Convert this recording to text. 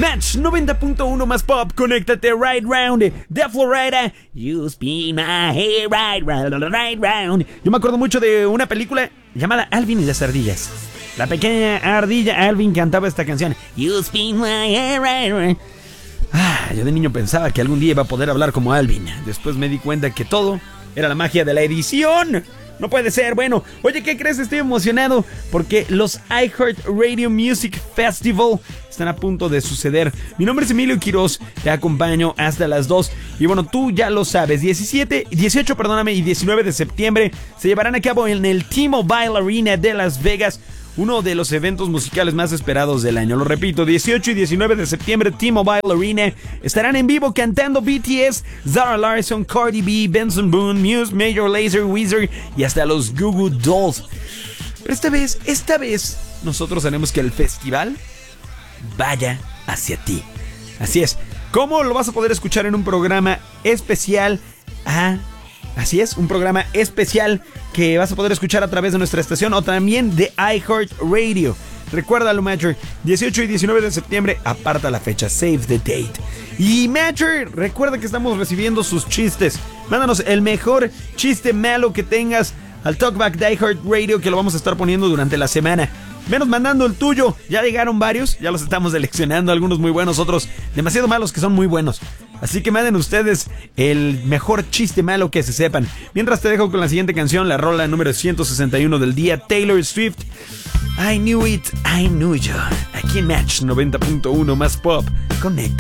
Match 90.1 más pop, conéctate right round de Florida. You spin my hair right round. Yo me acuerdo mucho de una película llamada Alvin y las ardillas. La pequeña ardilla Alvin cantaba esta canción. You spin my hair right round. Yo de niño pensaba que algún día iba a poder hablar como Alvin. Después me di cuenta que todo era la magia de la edición. No puede ser. Bueno, oye, ¿qué crees? Estoy emocionado porque los iHeartRadio Music Festival están a punto de suceder. Mi nombre es Emilio Quiroz, te acompaño hasta las 2. Y bueno, tú ya lo sabes, 18 y 19 de septiembre se llevarán a cabo en el T-Mobile Arena de Las Vegas, uno de los eventos musicales más esperados del año. Lo repito, 18 y 19 de septiembre, T-Mobile Arena. Estarán en vivo cantando BTS, Zara Larsson, Cardi B, Benson Boone, Muse, Major Lazer, Weezer y hasta los Goo Goo Dolls. Pero esta vez, nosotros haremos que el festival vaya hacia ti. Así es. ¿Cómo lo vas a poder escuchar en un programa especial? Así es, un programa especial que vas a poder escuchar a través de nuestra estación o también de iHeartRadio. Recuérdalo, Matcher, 18 y 19 de septiembre, aparta la fecha, save the date. Y Matcher, recuerda que estamos recibiendo sus chistes. Mándanos el mejor chiste malo que tengas al Talkback de iHeartRadio, que lo vamos a estar poniendo durante la semana. Menos mandando el tuyo. Ya llegaron varios, ya los estamos seleccionando, algunos muy buenos, otros demasiado malos que son muy buenos. Así que manden ustedes el mejor chiste malo que se sepan. Mientras te dejo con la siguiente canción, la rola número 161 del día, Taylor Swift, I Knew It, I Knew You. Aquí en Match 90.1 más pop, conecta.